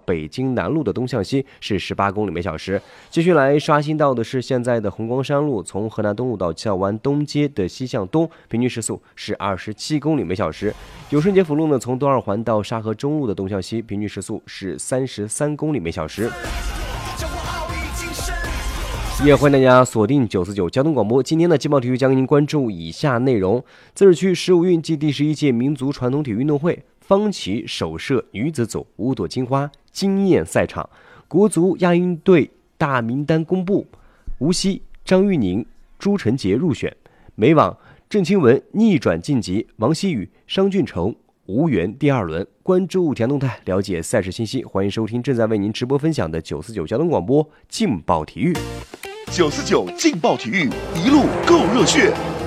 北京南路的东向西是18公里每小时。继续来刷新到的是现在的红光山路，从河南东路到教湾东街的西向东，平均时速是27公里每小时。有顺捷辅路呢，从东二环到沙河中路的东向西，平均时速是33公里每小时。也欢迎大家锁定949交通广播。今天的劲爆体育将给您关注以下内容：自治区15运暨第11届民族传统体育运动会方旗手射女子组5朵金花惊艳赛场，国足亚运队大名单公布，无锡张玉宁、朱晨杰入选，美网郑钦文逆转晋级，王希雨、商俊成无缘第2轮。关注田动态，了解赛事信息，欢迎收听正在为您直播分享的949交通广播劲爆体育。 949劲爆体育，一路够热血。